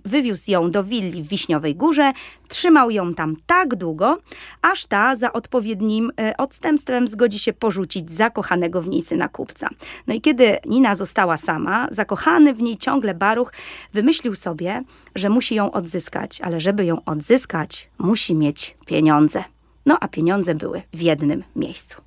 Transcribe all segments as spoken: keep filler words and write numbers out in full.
wywiózł ją do willi w Wiśniowej Górze, trzymał ją tam tak długo, aż ta za odpowiednim e, odstępstwem zgodzi się porzucić zakochanego w niej syna kupca. No i kiedy Nina została sama, zakochany w niej ciągle Baruch wymyślił sobie, że musi ją odzyskać, ale żeby ją odzyskać, musi mieć pieniądze. No a pieniądze były w jednym miejscu.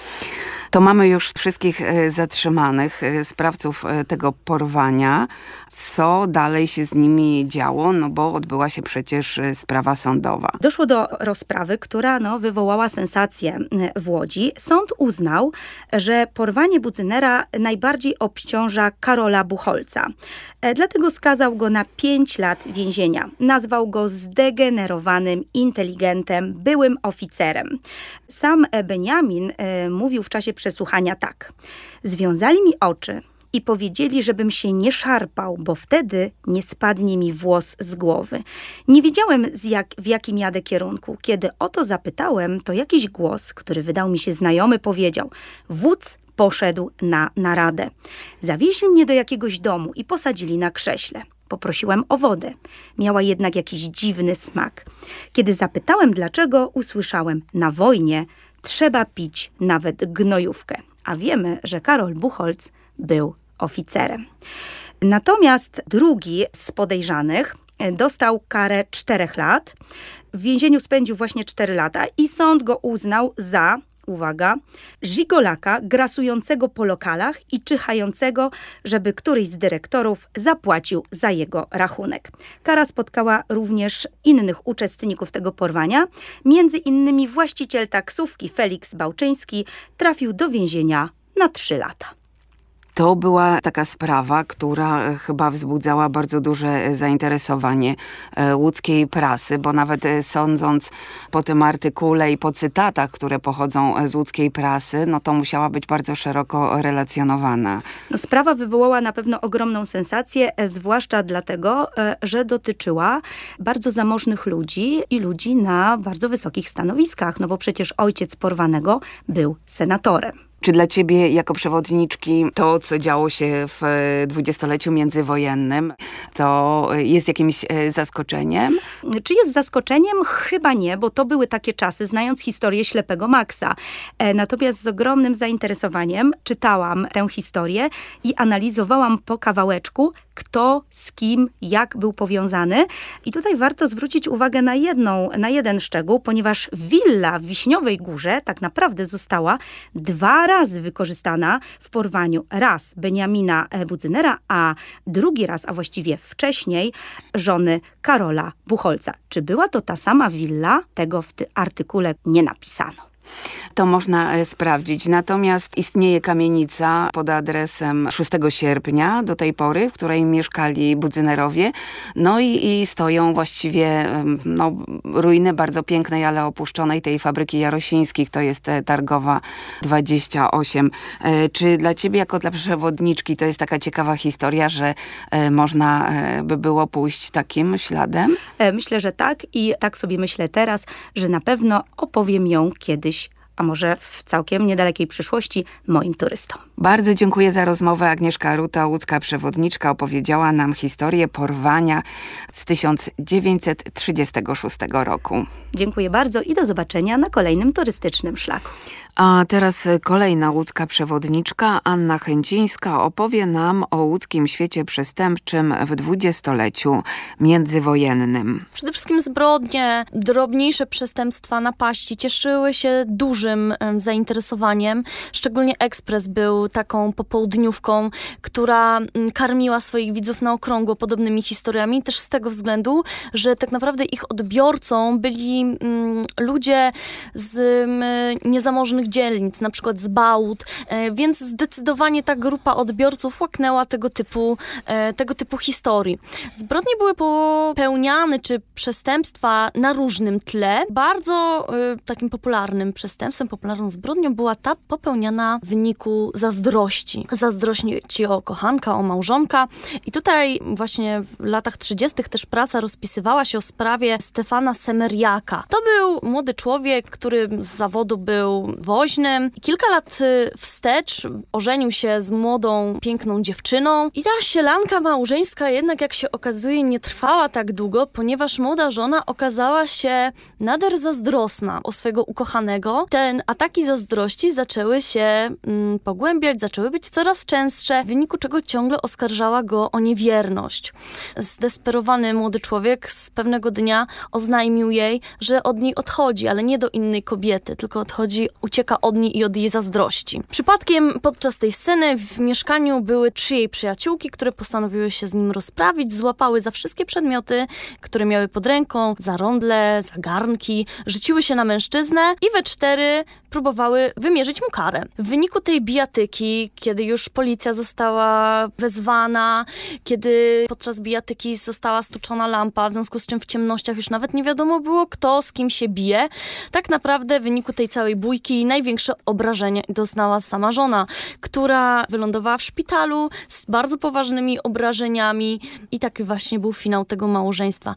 To mamy już wszystkich zatrzymanych, sprawców tego porwania. Co dalej się z nimi działo? No bo odbyła się przecież sprawa sądowa. Doszło do rozprawy, która no, wywołała sensację w Łodzi. Sąd uznał, że porwanie Budzynera najbardziej obciąża Karola Buchholca. Dlatego skazał go na pięć lat więzienia. Nazwał go zdegenerowanym inteligentem, byłym oficerem. Sam Beniamin e, mówił w czasie przesłuchania tak. Związali mi oczy i powiedzieli, żebym się nie szarpał, bo wtedy nie spadnie mi włos z głowy. Nie wiedziałem, z jak, w jakim jadę kierunku. Kiedy o to zapytałem, to jakiś głos, który wydał mi się znajomy, powiedział: wódz poszedł na naradę. Zawieźli mnie do jakiegoś domu i posadzili na krześle. Poprosiłem o wodę. Miała jednak jakiś dziwny smak. Kiedy zapytałem dlaczego, usłyszałem: na wojnie trzeba pić nawet gnojówkę. A wiemy, że Karol Buchholz był oficerem. Natomiast drugi z podejrzanych dostał karę czterech lat. W więzieniu spędził właśnie cztery lata i sąd go uznał za, uwaga, żigolaka grasującego po lokalach i czyhającego, żeby któryś z dyrektorów zapłacił za jego rachunek. Kara spotkała również innych uczestników tego porwania. Między innymi właściciel taksówki Feliks Bałczyński trafił do więzienia na trzy lata. To była taka sprawa, która chyba wzbudzała bardzo duże zainteresowanie łódzkiej prasy, bo nawet sądząc po tym artykule i po cytatach, które pochodzą z łódzkiej prasy, no to musiała być bardzo szeroko relacjonowana. No, sprawa wywołała na pewno ogromną sensację, zwłaszcza dlatego, że dotyczyła bardzo zamożnych ludzi i ludzi na bardzo wysokich stanowiskach, no bo przecież ojciec porwanego był senatorem. Czy dla ciebie jako przewodniczki to, co działo się w dwudziestoleciu międzywojennym, to jest jakimś zaskoczeniem? Czy jest zaskoczeniem? Chyba nie, bo to były takie czasy, znając historię Ślepego Maxa. Natomiast z ogromnym zainteresowaniem czytałam tę historię i analizowałam po kawałeczku, kto z kim, jak był powiązany. I tutaj warto zwrócić uwagę na jedną, na jeden szczegół, ponieważ willa w Wiśniowej Górze tak naprawdę została dwa razy wykorzystana w porwaniu. Raz Beniamina Budzynera, a drugi raz, a właściwie wcześniej, żony Karola Buchholca. Czy była to ta sama willa? Tego w tym artykule nie napisano. To można sprawdzić. Natomiast istnieje kamienica pod adresem szóstego sierpnia do tej pory, w której mieszkali Budzynerowie. No i, i stoją właściwie no, ruiny bardzo pięknej, ale opuszczonej tej fabryki Jarosińskich. To jest Targowa dwadzieścia osiem. Czy dla ciebie jako dla przewodniczki to jest taka ciekawa historia, że można by było pójść takim śladem? Myślę, że tak i tak sobie myślę teraz, że na pewno opowiem ją kiedyś, a może w całkiem niedalekiej przyszłości, moim turystom. Bardzo dziękuję za rozmowę. Agnieszka Ruta, łódzka przewodniczka, opowiedziała nam historię porwania z tysiąc dziewięćset trzydziestego szóstego roku. Dziękuję bardzo i do zobaczenia na kolejnym turystycznym szlaku. A teraz kolejna łódzka przewodniczka, Anna Chęcińska, opowie nam o łódzkim świecie przestępczym w dwudziestoleciu międzywojennym. Przede wszystkim zbrodnie, drobniejsze przestępstwa, napaści cieszyły się dużym zainteresowaniem. Szczególnie Ekspres był taką popołudniówką, która karmiła swoich widzów na okrągło podobnymi historiami. Też z tego względu, że tak naprawdę ich odbiorcą byli mm, ludzie z mm, niezamożnych dzielnic, na przykład z Bałut, więc zdecydowanie ta grupa odbiorców łaknęła tego typu, tego typu historii. Zbrodnie były popełniane, czy przestępstwa na różnym tle. Bardzo takim popularnym przestępstwem, popularną zbrodnią była ta popełniana w wyniku zazdrości. Zazdrości o kochanka, o małżonka. I tutaj właśnie w latach trzydziestych też prasa rozpisywała się o sprawie Stefana Semeriaka. To był młody człowiek, który z zawodu był wojownikiem, woźnym. Kilka lat wstecz ożenił się z młodą, piękną dziewczyną i ta sielanka małżeńska jednak, jak się okazuje, nie trwała tak długo, ponieważ młoda żona okazała się nader zazdrosna o swego ukochanego. Te ataki zazdrości zaczęły się mm, pogłębiać, zaczęły być coraz częstsze, w wyniku czego ciągle oskarżała go o niewierność. Zdesperowany młody człowiek z pewnego dnia oznajmił jej, że od niej odchodzi, ale nie do innej kobiety, tylko odchodzi, ucieka od niej i od jej zazdrości. Przypadkiem podczas tej sceny w mieszkaniu były trzy jej przyjaciółki, które postanowiły się z nim rozprawić, złapały za wszystkie przedmioty, które miały pod ręką, za rondle, za garnki, rzuciły się na mężczyznę i we cztery próbowały wymierzyć mu karę. W wyniku tej bijatyki, kiedy już policja została wezwana, kiedy podczas bijatyki została stuczona lampa, w związku z czym w ciemnościach już nawet nie wiadomo było, kto z kim się bije, tak naprawdę w wyniku tej całej bójki największe obrażenia doznała sama żona, która wylądowała w szpitalu z bardzo poważnymi obrażeniami i taki właśnie był finał tego małżeństwa.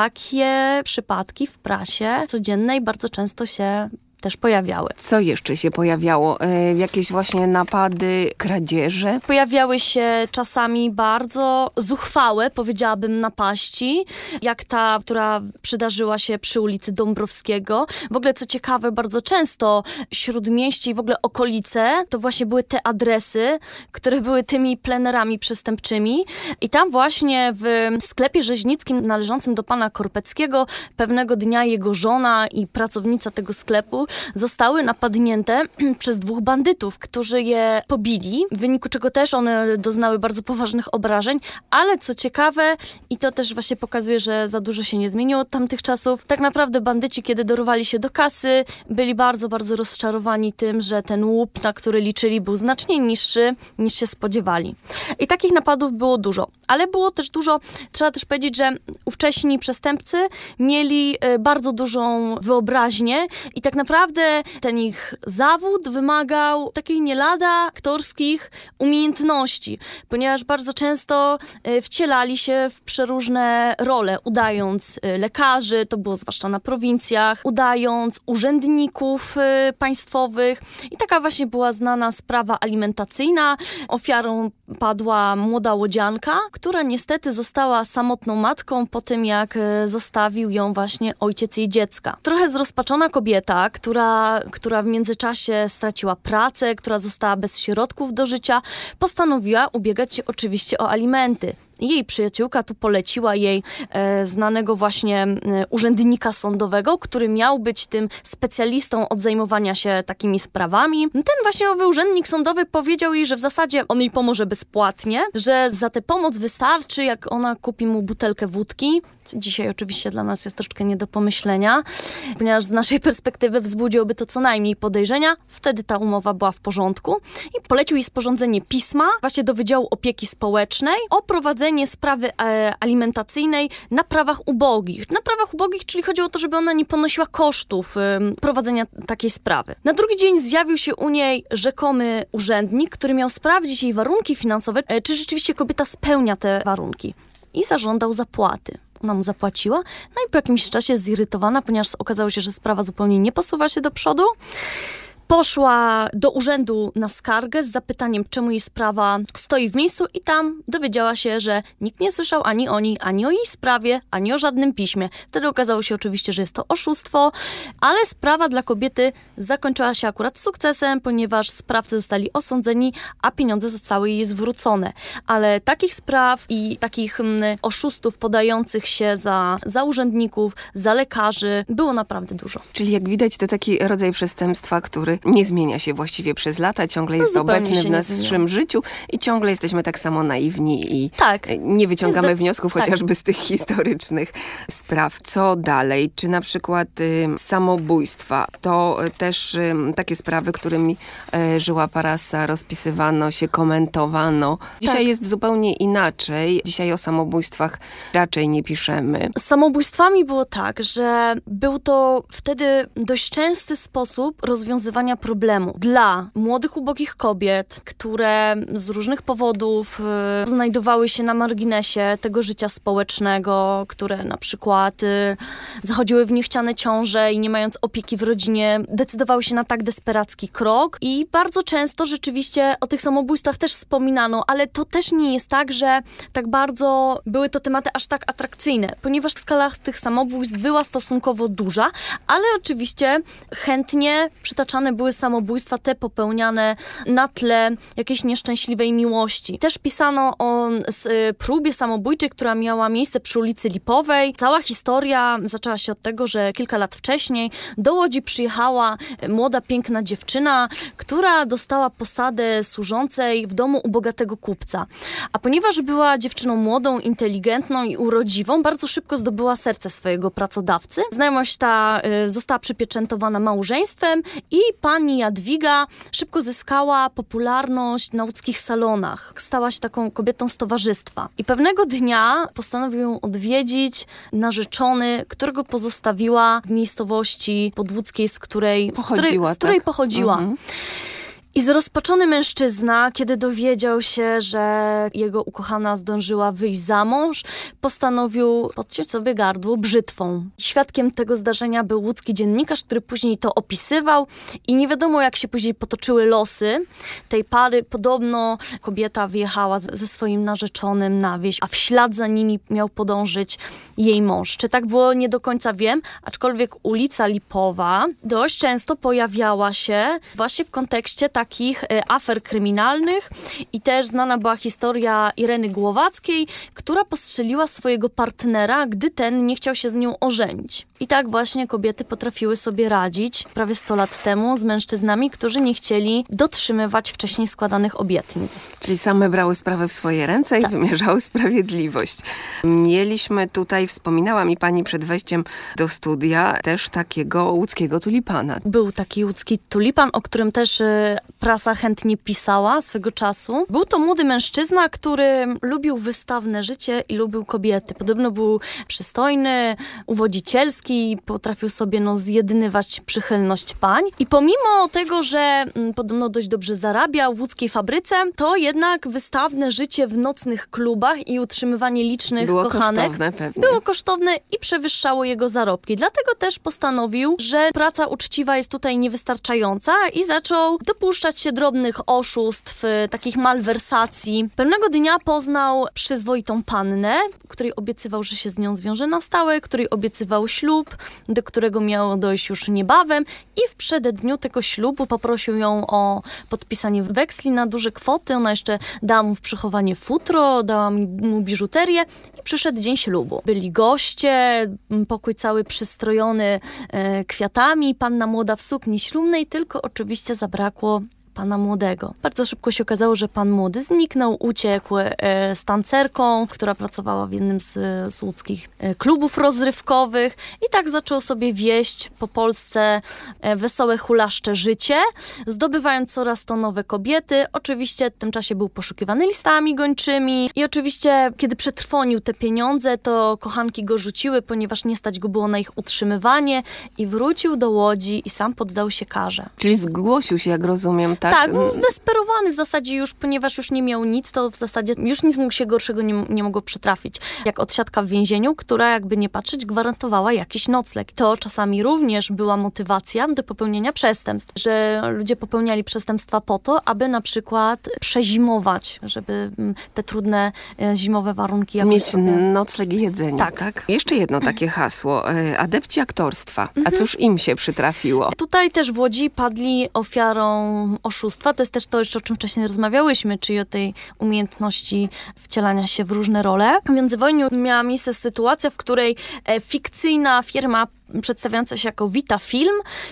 Takie przypadki w prasie codziennej bardzo często się też pojawiały. Co jeszcze się pojawiało? E, jakieś właśnie napady, kradzieże? Pojawiały się czasami bardzo zuchwałe, powiedziałabym, napaści, jak ta, która przydarzyła się przy ulicy Dąbrowskiego. W ogóle, co ciekawe, bardzo często Śródmieście i w ogóle okolice to właśnie były te adresy, które były tymi plenerami przestępczymi. I tam właśnie w, w sklepie rzeźnickim należącym do pana Korpeckiego pewnego dnia jego żona i pracownica tego sklepu zostały napadnięte przez dwóch bandytów, którzy je pobili, w wyniku czego też one doznały bardzo poważnych obrażeń, ale co ciekawe, i to też właśnie pokazuje, że za dużo się nie zmieniło od tamtych czasów, tak naprawdę bandyci, kiedy dorwali się do kasy, byli bardzo, bardzo rozczarowani tym, że ten łup, na który liczyli, był znacznie niższy, niż się spodziewali. I takich napadów było dużo, ale było też dużo, trzeba też powiedzieć, że ówcześni przestępcy mieli bardzo dużą wyobraźnię i tak naprawdę Naprawdę ten ich zawód wymagał takich nie lada aktorskich umiejętności, ponieważ bardzo często wcielali się w przeróżne role, udając lekarzy, to było zwłaszcza na prowincjach, udając urzędników państwowych i taka właśnie była znana sprawa alimentacyjna. Ofiarą padła młoda łodzianka, która niestety została samotną matką po tym, jak zostawił ją właśnie ojciec jej dziecka. Trochę zrozpaczona kobieta, która, która w międzyczasie straciła pracę, która została bez środków do życia, postanowiła ubiegać się oczywiście o alimenty. Jej przyjaciółka tu poleciła jej e, znanego właśnie e, urzędnika sądowego, który miał być tym specjalistą od zajmowania się takimi sprawami. Ten właśnie owy urzędnik sądowy powiedział jej, że w zasadzie on jej pomoże bezpłatnie, że za tę pomoc wystarczy, jak ona kupi mu butelkę wódki, co dzisiaj oczywiście dla nas jest troszeczkę nie do pomyślenia, ponieważ z naszej perspektywy wzbudziłoby to co najmniej podejrzenia. Wtedy ta umowa była w porządku i polecił jej sporządzenie pisma właśnie do Wydziału Opieki Społecznej o prowadzenie sprawy e, alimentacyjnej na prawach ubogich. Na prawach ubogich, czyli chodziło o to, żeby ona nie ponosiła kosztów e, prowadzenia takiej sprawy. Na drugi dzień zjawił się u niej rzekomy urzędnik, który miał sprawdzić jej warunki finansowe, e, czy rzeczywiście kobieta spełnia te warunki. I zażądał zapłaty. Ona mu zapłaciła, no i po jakimś czasie zirytowana, ponieważ okazało się, że sprawa zupełnie nie posuwa się do przodu, poszła do urzędu na skargę z zapytaniem, czemu jej sprawa stoi w miejscu i tam dowiedziała się, że nikt nie słyszał ani o niej, ani o jej sprawie, ani o żadnym piśmie. Wtedy okazało się oczywiście, że jest to oszustwo, ale sprawa dla kobiety zakończyła się akurat sukcesem, ponieważ sprawcy zostali osądzeni, a pieniądze zostały jej zwrócone. Ale takich spraw i takich mm, oszustów podających się za, za urzędników, za lekarzy było naprawdę dużo. Czyli jak widać, to taki rodzaj przestępstwa, który nie zmienia się właściwie przez lata, ciągle jest no obecny w naszym życiu i ciągle jesteśmy tak samo naiwni i tak. nie wyciągamy do... wniosków tak. chociażby z tych historycznych spraw. Co dalej? Czy na przykład y, samobójstwa? To y, też y, takie sprawy, którymi y, żyła prasa, rozpisywano się, komentowano. Dzisiaj tak. jest zupełnie inaczej. Dzisiaj o samobójstwach raczej nie piszemy. Z samobójstwami było tak, że był to wtedy dość częsty sposób rozwiązywania rozwiązania problemu dla młodych, ubogich kobiet, które z różnych powodów y, znajdowały się na marginesie tego życia społecznego, które na przykład y, zachodziły w niechciane ciąże i nie mając opieki w rodzinie, decydowały się na tak desperacki krok. I bardzo często rzeczywiście o tych samobójstwach też wspominano, ale to też nie jest tak, że tak bardzo były to tematy aż tak atrakcyjne, ponieważ skala tych samobójstw była stosunkowo duża, ale oczywiście chętnie przytaczane były samobójstwa te popełniane na tle jakiejś nieszczęśliwej miłości. Też pisano o próbie samobójczej, która miała miejsce przy ulicy Lipowej. Cała historia zaczęła się od tego, że kilka lat wcześniej do Łodzi przyjechała młoda, piękna dziewczyna, która dostała posadę służącej w domu u bogatego kupca. A ponieważ była dziewczyną młodą, inteligentną i urodziwą, bardzo szybko zdobyła serce swojego pracodawcy. Znajomość ta y, została przypieczętowana małżeństwem i pani Jadwiga szybko zyskała popularność na łódzkich salonach. Stała się taką kobietą z towarzystwa. I pewnego dnia postanowił ją odwiedzić narzeczony, którego pozostawiła w miejscowości podłódzkiej, z której pochodziła. Z której, z której tak? pochodziła. Mhm. I zrozpaczony mężczyzna, kiedy dowiedział się, że jego ukochana zdążyła wyjść za mąż, postanowił podciąć sobie gardło brzytwą. Świadkiem tego zdarzenia był łódzki dziennikarz, który później to opisywał i nie wiadomo, jak się później potoczyły losy tej pary. Podobno kobieta wyjechała ze swoim narzeczonym na wieś, a w ślad za nimi miał podążyć jej mąż. Czy tak było, nie do końca wiem, aczkolwiek ulica Lipowa dość często pojawiała się właśnie w kontekście takich afer kryminalnych i też znana była historia Ireny Głowackiej, która postrzeliła swojego partnera, gdy ten nie chciał się z nią ożenić. I tak właśnie kobiety potrafiły sobie radzić prawie sto lat temu z mężczyznami, którzy nie chcieli dotrzymywać wcześniej składanych obietnic. Czyli same brały sprawę w swoje ręce Tak. i wymierzały sprawiedliwość. Mieliśmy tutaj, wspominała mi pani przed wejściem do studia, też takiego łódzkiego tulipana. Był taki łódzki tulipan, o którym też prasa chętnie pisała swego czasu. Był to młody mężczyzna, który lubił wystawne życie i lubił kobiety. Podobno był przystojny, uwodzicielski, potrafił sobie no, zjednywać przychylność pań. I pomimo tego, że m, podobno dość dobrze zarabiał w łódzkiej fabryce, to jednak wystawne życie w nocnych klubach i utrzymywanie licznych Było kochanek kosztowne pewnie. było kosztowne i przewyższało jego zarobki. Dlatego też postanowił, że praca uczciwa jest tutaj niewystarczająca i zaczął dopuszczać się drobnych oszustw, takich malwersacji. Pewnego dnia poznał przyzwoitą pannę, której obiecywał, że się z nią zwiąże na stałe, której obiecywał ślub, do którego miało dojść już niebawem i w przededniu tego ślubu poprosił ją o podpisanie weksli na duże kwoty. Ona jeszcze dała mu w przechowanie futro, dała mu biżuterię i przyszedł dzień ślubu. Byli goście, pokój cały przystrojony e, kwiatami, panna młoda w sukni ślubnej, tylko oczywiście zabrakło pana młodego. Bardzo szybko się okazało, że pan młody zniknął, uciekł e, z tancerką, która pracowała w jednym z, z łódzkich e, klubów rozrywkowych i tak zaczął sobie wieść po Polsce e, wesołe, hulaszcze życie, zdobywając coraz to nowe kobiety. Oczywiście w tym czasie był poszukiwany listami gończymi i oczywiście, kiedy przetrwonił te pieniądze, to kochanki go rzuciły, ponieważ nie stać go było na ich utrzymywanie i wrócił do Łodzi i sam poddał się karze. Czyli zgłosił się, jak rozumiem, tak? Tak, był zdesperowany w zasadzie już, ponieważ już nie miał nic, to w zasadzie już nic mu się gorszego nie, nie mogło przytrafić. Jak odsiadka w więzieniu, która jakby nie patrzeć gwarantowała jakiś nocleg. To czasami również była motywacja do popełnienia przestępstw, że ludzie popełniali przestępstwa po to, aby na przykład przezimować, żeby te trudne zimowe warunki jakoś mieć sobie... nocleg i jedzenie, tak. Tak. Jeszcze jedno takie hasło. Adepci aktorstwa. A cóż im się przytrafiło? Tutaj też w Łodzi padli ofiarą oszustwa. To jest też to, o czym wcześniej rozmawiałyśmy, czyli o tej umiejętności wcielania się w różne role. W międzywojniu miała miejsce sytuacja, w której fikcyjna firma przedstawiająca się jako Vita Film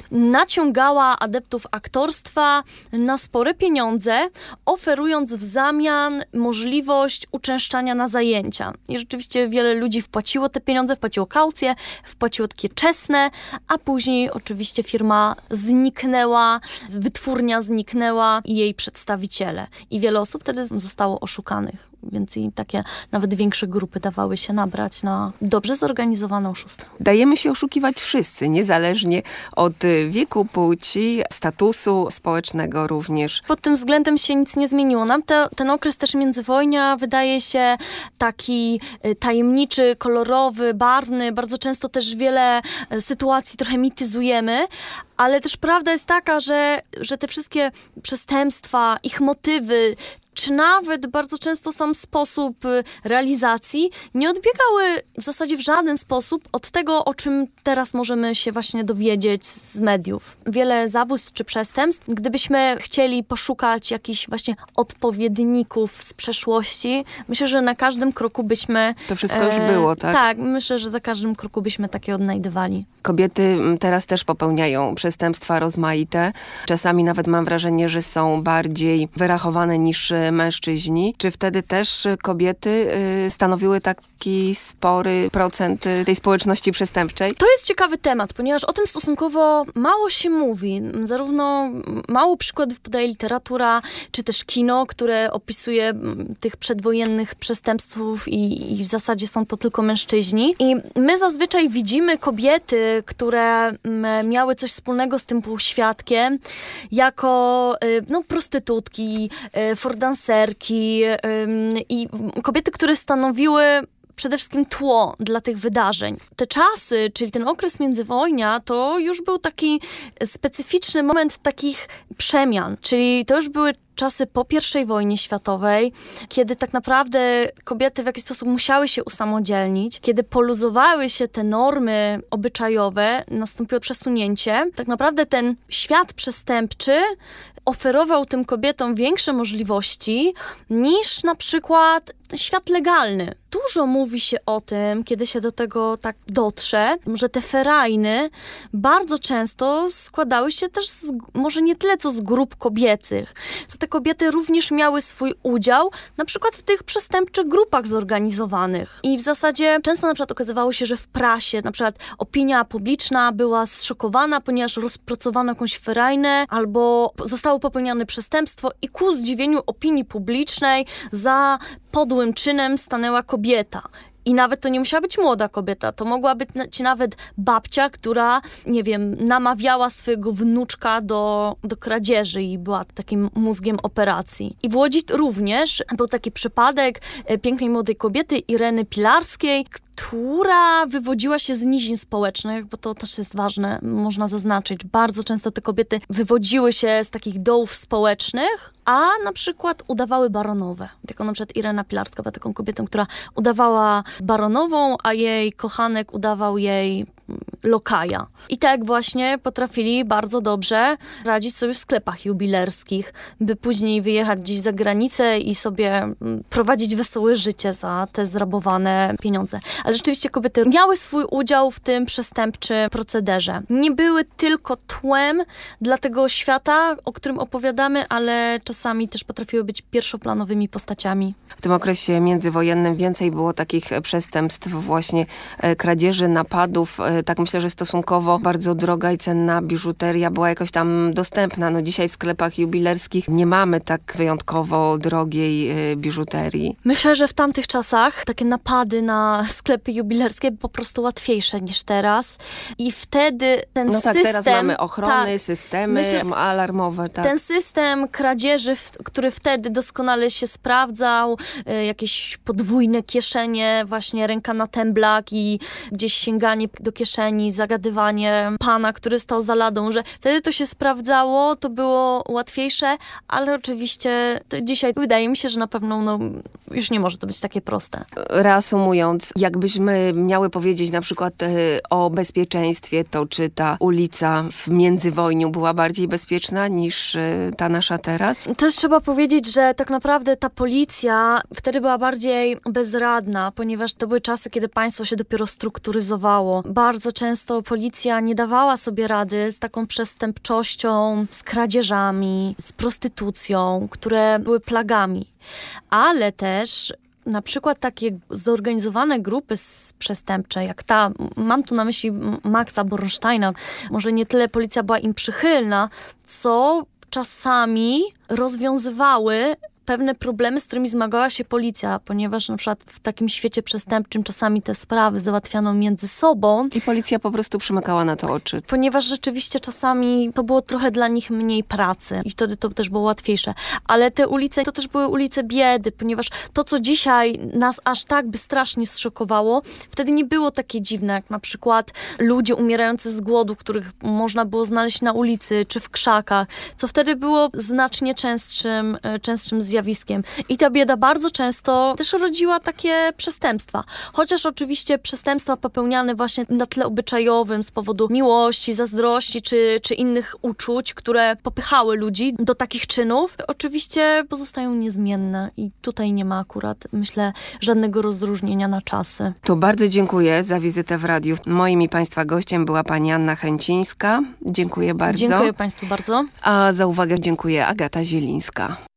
naciągała adeptów aktorstwa na spore pieniądze, oferując w zamian możliwość uczęszczania na zajęcia. I rzeczywiście wiele ludzi wpłaciło te pieniądze, wpłaciło kaucję, wpłaciło takie czesne, a później oczywiście firma zniknęła, wytwórnia zniknęła i jej przedstawiciele. I wiele osób wtedy zostało oszukanych. więc i takie nawet większe grupy dawały się nabrać na dobrze zorganizowaną szóstkę. Dajemy się oszukiwać wszyscy, niezależnie od wieku, płci, statusu społecznego również. Pod tym względem się nic nie zmieniło. Nam te, ten okres też międzywojnia wydaje się taki tajemniczy, kolorowy, barwny. Bardzo często też wiele sytuacji trochę mityzujemy, ale też prawda jest taka, że, że te wszystkie przestępstwa, ich motywy, czy nawet bardzo często sam sposób realizacji nie odbiegały w zasadzie w żaden sposób od tego, o czym teraz możemy się właśnie dowiedzieć z mediów. Wiele zabójstw czy przestępstw, gdybyśmy chcieli poszukać jakichś właśnie odpowiedników z przeszłości, myślę, że na każdym kroku byśmy... To wszystko już było, tak? Tak, myślę, że za każdym kroku byśmy takie odnajdywali. Kobiety teraz też popełniają przestępstwa rozmaite. Czasami nawet mam wrażenie, że są bardziej wyrachowane niż mężczyźni. Czy wtedy też kobiety stanowiły taki spory procent tej społeczności przestępczej? To jest ciekawy temat, ponieważ o tym stosunkowo mało się mówi. Zarówno mało przykładów podaje literatura, czy też kino, które opisuje tych przedwojennych przestępstwów i, i w zasadzie są to tylko mężczyźni. I my zazwyczaj widzimy kobiety, które miały coś wspólnego z tym półświadkiem, jako no, prostytutki, fordanserki i kobiety, które stanowiły przede wszystkim tło dla tych wydarzeń. Te czasy, czyli ten okres międzywojnia, to już był taki specyficzny moment takich przemian, czyli to już były czasy po pierwszej wojnie światowej, kiedy tak naprawdę kobiety w jakiś sposób musiały się usamodzielnić, kiedy poluzowały się te normy obyczajowe, nastąpiło przesunięcie. Tak naprawdę ten świat przestępczy oferował tym kobietom większe możliwości niż na przykład świat legalny. Dużo mówi się o tym, kiedy się do tego tak dotrze, że te ferajny bardzo często składały się też z, może nie tyle co z grup kobiecych, co te kobiety również miały swój udział na przykład w tych przestępczych grupach zorganizowanych. I w zasadzie często na przykład okazywało się, że w prasie na przykład opinia publiczna była zszokowana, ponieważ rozpracowano jakąś ferajnę albo zostało popełnione przestępstwo i ku zdziwieniu opinii publicznej za podłym czynem stanęła kobieta. I nawet to nie musiała być młoda kobieta, to mogła być nawet babcia, która, nie wiem, namawiała swojego wnuczka do, do kradzieży i była takim mózgiem operacji. I w Łodzi również był taki przypadek pięknej młodej kobiety, Ireny Pilarskiej, która wywodziła się z nizin społecznych, bo to też jest ważne, można zaznaczyć. Bardzo często te kobiety wywodziły się z takich dołów społecznych, a na przykład udawały baronowe. Taką na przykład Irena Pilarska była taką kobietą, która udawała baronową, a jej kochanek udawał jej lokaja. I tak właśnie potrafili bardzo dobrze radzić sobie w sklepach jubilerskich, by później wyjechać gdzieś za granicę i sobie prowadzić wesołe życie za te zrabowane pieniądze. Ale rzeczywiście kobiety miały swój udział w tym przestępczym procederze. Nie były tylko tłem dla tego świata, o którym opowiadamy, ale czasami też potrafiły być pierwszoplanowymi postaciami. W tym okresie międzywojennym więcej było takich przestępstw, właśnie kradzieży, napadów. Tak myślę, że stosunkowo bardzo droga i cenna biżuteria była jakoś tam dostępna. No dzisiaj w sklepach jubilerskich nie mamy tak wyjątkowo drogiej biżuterii. Myślę, że w tamtych czasach takie napady na sklepy jubilerskie były po prostu łatwiejsze niż teraz. I wtedy ten no system... No tak, teraz mamy ochrony, tak, systemy myślę, alarmowe. Tak. Ten system kradzieży, który wtedy doskonale się sprawdzał, jakieś podwójne kieszenie, właśnie ręka na temblak i gdzieś sięganie do kieszeni, zagadywanie pana, który stał za ladą, że wtedy to się sprawdzało, to było łatwiejsze, ale oczywiście dzisiaj wydaje mi się, że na pewno no, już nie może to być takie proste. Reasumując, jakbyśmy miały powiedzieć na przykład o bezpieczeństwie, to czy ta ulica w międzywojniu była bardziej bezpieczna niż ta nasza teraz? Też trzeba powiedzieć, że tak naprawdę ta policja wtedy była bardziej bezradna, ponieważ to były czasy, kiedy państwo się dopiero strukturyzowało. Bardzo często policja nie dawała sobie rady z taką przestępczością, z kradzieżami, z prostytucją, które były plagami. Ale też na przykład takie zorganizowane grupy przestępcze, jak ta, mam tu na myśli Maxa Bornsteina, może nie tyle policja była im przychylna, co czasami rozwiązywały pewne problemy, z którymi zmagała się policja, ponieważ na przykład w takim świecie przestępczym czasami te sprawy załatwiano między sobą. I policja po prostu przymykała na to oczy. Ponieważ rzeczywiście czasami to było trochę dla nich mniej pracy i wtedy to też było łatwiejsze. Ale te ulice to też były ulice biedy, ponieważ to, co dzisiaj nas aż tak by strasznie zszokowało, wtedy nie było takie dziwne, jak na przykład ludzie umierający z głodu, których można było znaleźć na ulicy czy w krzakach, co wtedy było znacznie częstszym, częstszym zjawiskiem. I ta bieda bardzo często też rodziła takie przestępstwa. Chociaż oczywiście przestępstwa popełniane właśnie na tle obyczajowym z powodu miłości, zazdrości czy, czy innych uczuć, które popychały ludzi do takich czynów, oczywiście pozostają niezmienne i tutaj nie ma akurat, myślę, żadnego rozróżnienia na czasy. To bardzo dziękuję za wizytę w radiu. Moim i Państwa gościem była pani Anna Chęcińska. Dziękuję bardzo. Dziękuję Państwu bardzo. A za uwagę dziękuję Agata Zielińska.